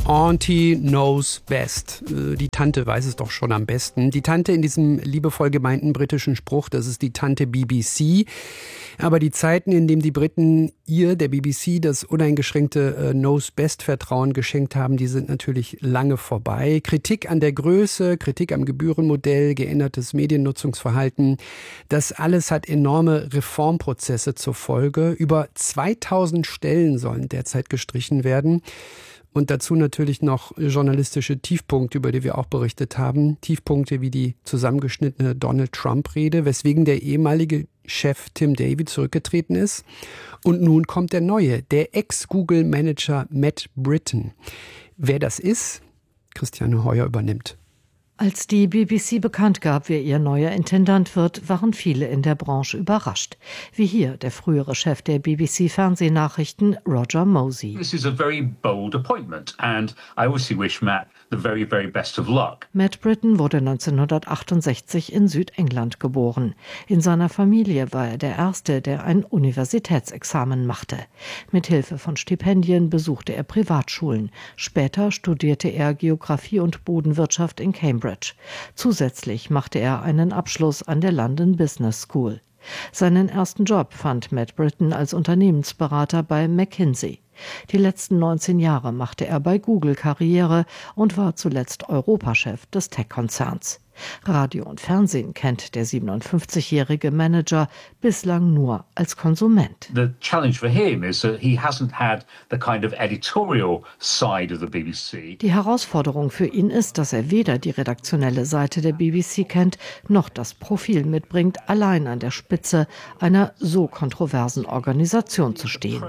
Auntie knows best. Die Tante weiß es doch schon am besten. Die Tante in diesem liebevoll gemeinten britischen Spruch, das ist die Tante BBC. Aber die Zeiten, in denen die Briten der BBC, das uneingeschränkte Knows-Best-Vertrauen geschenkt haben, die sind natürlich lange vorbei. Kritik an der Größe, Kritik am Gebührenmodell, geändertes Mediennutzungsverhalten, das alles hat enorme Reformprozesse zur Folge. Über 2000 Stellen sollen derzeit gestrichen werden. Und dazu natürlich noch journalistische Tiefpunkte, über die wir auch berichtet haben. Tiefpunkte wie die zusammengeschnittene Donald-Trump-Rede, weswegen der ehemalige Chef Tim Davie zurückgetreten ist. Und nun kommt der neue, der Ex-Google-Manager Matt Britton. Wer das ist, Christiane Heuer übernimmt. Als die BBC bekannt gab, wer ihr neuer Intendant wird, waren viele in der Branche überrascht. Wie hier der frühere Chef der BBC-Fernsehnachrichten, Roger Mosey. This is a very bold appointment and I obviously wish Matt the very, very best of luck. Matt Britton wurde 1968 in Südengland geboren. In seiner Familie war er der Erste, der ein Universitätsexamen machte. Mit Hilfe von Stipendien besuchte er Privatschulen. Später studierte er Geographie und Bodenwirtschaft in Cambridge. Zusätzlich machte er einen Abschluss an der London Business School. Seinen ersten Job fand Matt Britton als Unternehmensberater bei McKinsey. Die letzten 19 Jahre machte er bei Google Karriere und war zuletzt Europachef des Tech-Konzerns. Radio und Fernsehen kennt der 57-jährige Manager bislang nur als Konsument. The challenge for him is that he hasn't had the kind of editorial side of the BBC. Die Herausforderung für ihn ist, dass er weder die redaktionelle Seite der BBC kennt, noch das Profil mitbringt, allein an der Spitze einer so kontroversen Organisation zu stehen.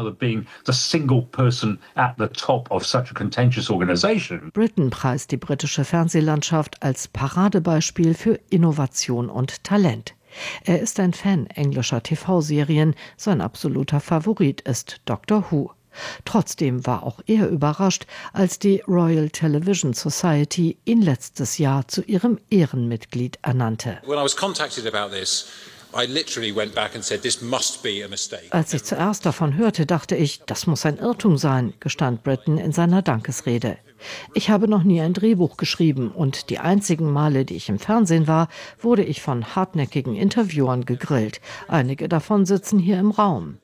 Britton preist die britische Fernsehlandschaft als Paradebeispiel für Innovation und Talent. Er ist ein Fan englischer TV-Serien, sein absoluter Favorit ist Doctor Who. Trotzdem war auch er überrascht, als die Royal Television Society ihn letztes Jahr zu ihrem Ehrenmitglied ernannte. Als ich zuerst davon hörte, dachte ich, das muss ein Irrtum sein, gestand Britton in seiner Dankesrede. Ich habe noch nie ein Drehbuch geschrieben und die einzigen Male, die ich im Fernsehen war, wurde ich von hartnäckigen Interviewern gegrillt. Einige davon sitzen hier im Raum.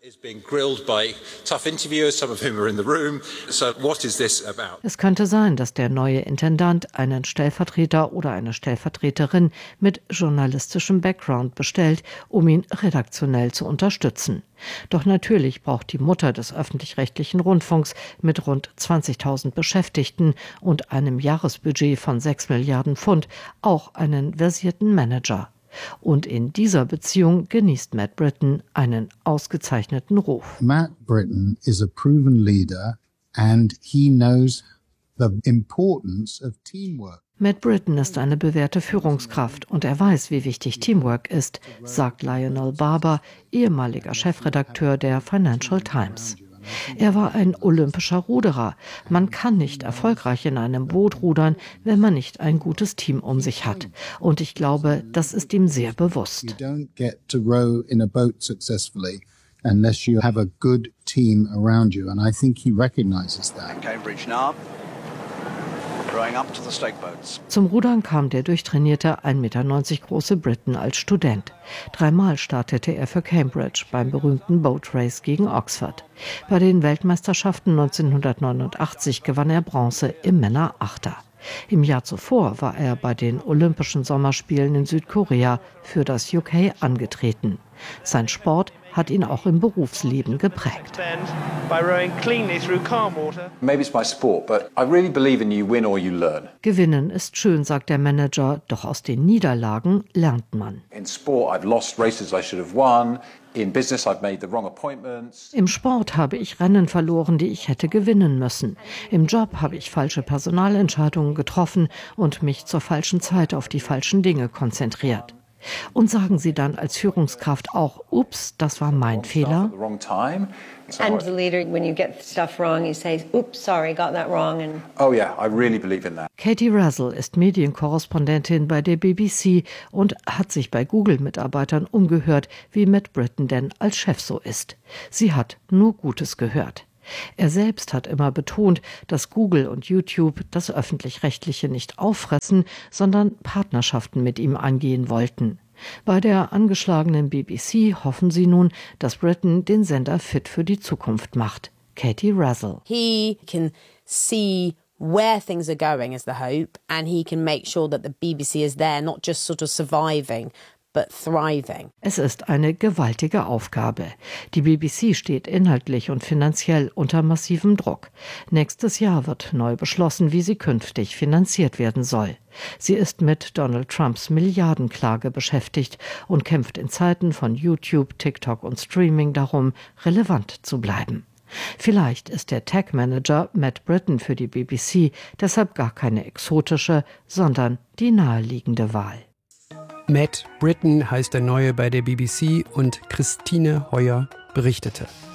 Es könnte sein, dass der neue Intendant einen Stellvertreter oder eine Stellvertreterin mit journalistischem Background bestellt, um ihn redaktionell zu unterstützen. Doch natürlich braucht die Mutter des öffentlich-rechtlichen Rundfunks mit rund 20.000 Beschäftigten und einem Jahresbudget von 6 Milliarden Pfund auch einen versierten Manager. Und in dieser Beziehung genießt Matt Britton einen ausgezeichneten Ruf. Matt Britton is a proven leader and he knows the importance of teamwork. Matt Britton ist eine bewährte Führungskraft und er weiß, wie wichtig Teamwork ist, sagt Lionel Barber, ehemaliger Chefredakteur der Financial Times. Er war ein olympischer Ruderer. Man kann nicht erfolgreich in einem Boot rudern, wenn man nicht ein gutes Team um sich hat. Und ich glaube, das ist ihm sehr bewusst. You don't get to row in a boat successfully unless you have a good team around you. And I think he recognizes that. Cambridge now. Zum Rudern kam der durchtrainierte 1,90 Meter große Britton als Student. 3-mal startete er für Cambridge beim berühmten Boat Race gegen Oxford. Bei den Weltmeisterschaften 1989 gewann er Bronze im Männer-Achter. Im Jahr zuvor war er bei den Olympischen Sommerspielen in Südkorea für das UK angetreten. Sein Sport hat ihn auch im Berufsleben geprägt. Gewinnen ist schön, sagt der Manager, doch aus den Niederlagen lernt man. Im Sport habe ich Rennen verloren, die ich hätte gewinnen müssen. Im Job habe ich falsche Personalentscheidungen getroffen und mich zur falschen Zeit auf die falschen Dinge konzentriert. Und sagen Sie dann als Führungskraft auch, ups, das war mein Fehler? And the leader, when you get stuff wrong, you say, oops, sorry, got that wrong. And Oh yeah, I really believe in that. Katie Razzle ist Medienkorrespondentin bei der BBC und hat sich bei Google-Mitarbeitern umgehört, wie Matt Britton denn als Chef so ist. Sie hat nur Gutes gehört. Er selbst hat immer betont, dass Google und YouTube das Öffentlich-Rechtliche nicht auffressen, sondern Partnerschaften mit ihm eingehen wollten. Bei der angeschlagenen BBC hoffen sie nun, dass Britain den Sender fit für die Zukunft macht. Katie Razzle. He can see where things are going is the hope, and he can make sure that the BBC is there, not just sort of surviving, but thriving. Es ist eine gewaltige Aufgabe. Die BBC steht inhaltlich und finanziell unter massivem Druck. Nächstes Jahr wird neu beschlossen, wie sie künftig finanziert werden soll. Sie ist mit Donald Trumps Milliardenklage beschäftigt und kämpft in Zeiten von YouTube, TikTok und Streaming darum, relevant zu bleiben. Vielleicht ist der Tech-Manager Matt Britton für die BBC deshalb gar keine exotische, sondern die naheliegende Wahl. Matt Britton heißt der Neue bei der BBC und Christine Heuer berichtete.